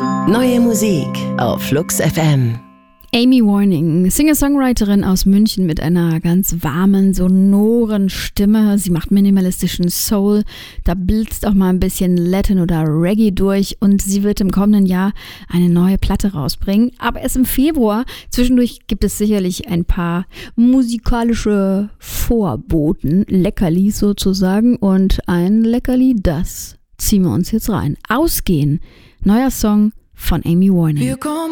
Neue Musik auf Flux FM. Amy Warning, Singer-Songwriterin aus München mit einer ganz warmen, sonoren Stimme. Sie macht minimalistischen Soul, da blitzt auch mal ein bisschen Latin oder Reggae durch und sie wird im kommenden Jahr eine neue Platte rausbringen, aber erst im Februar. Zwischendurch gibt es sicherlich ein paar musikalische Vorboten, Leckerlis sozusagen, und ein Leckerli, das ziehen wir uns jetzt rein. Ausgehen, neuer Song von Amy Warning. Wir kommen